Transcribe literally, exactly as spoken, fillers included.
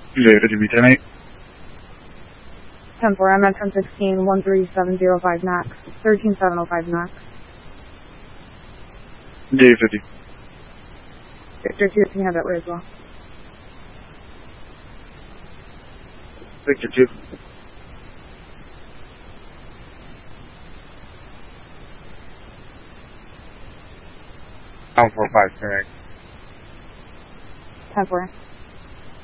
Zero to be ten eight. ten four, I'm at ten sixteen, one three seven zero five Max, thirteen seven oh five Max. J fifty. Victor two, can you have that way as well? Victor two. Down four five, correct. ten four.